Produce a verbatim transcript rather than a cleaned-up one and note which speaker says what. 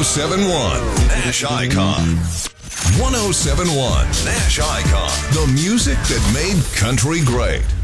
Speaker 1: seven point one Nash Icon. one oh seven point one Nash Icon. The music that made country great.